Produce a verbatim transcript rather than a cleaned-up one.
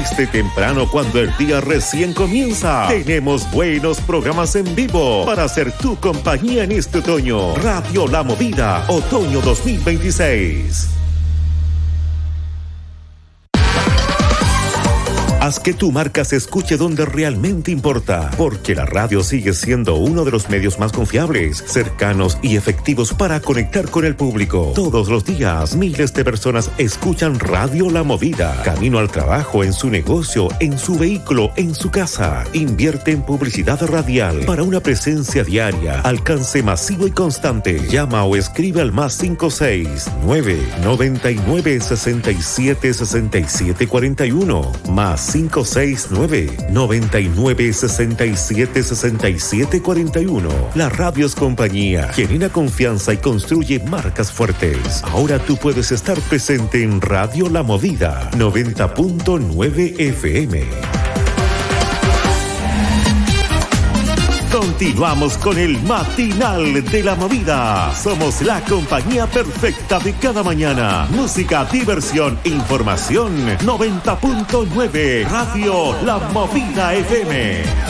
Desde temprano, cuando el día recién comienza, tenemos buenos programas en vivo para hacer tu compañía en este otoño. Radio La Movida, otoño dos mil veintiséis. Haz que tu marca se escuche donde realmente importa, porque la radio sigue siendo uno de los medios más confiables, cercanos y efectivos para conectar con el público. Todos los días, miles de personas escuchan Radio La Movida. Camino al trabajo, en su negocio, en su vehículo, en su casa. Invierte en publicidad radial para una presencia diaria, alcance masivo y constante. Llama o escribe al más cinco seis nueve nueve nueve seis siete seis siete cuatro uno, más cinco seis nueve nueve nueve seis siete seis siete cuatro uno. La radio es compañía, genera confianza y construye marcas fuertes. Ahora tú puedes estar presente en Radio La Movida noventa punto nueve F M. Continuamos con el matinal de La Movida. Somos la compañía perfecta de cada mañana. Música, diversión, información. noventa punto nueve Radio La Movida F M.